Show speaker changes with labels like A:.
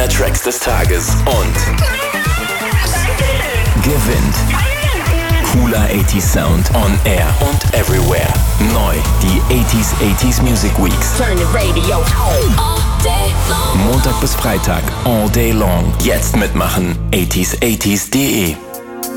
A: der Tracks des Tages und gewinnt cooler 80s Sound on Air und Everywhere. Neu, die 80s Music Weeks.
B: Turn the radio all day long.
A: Montag bis Freitag, all day long. Jetzt mitmachen, 80s80s.de.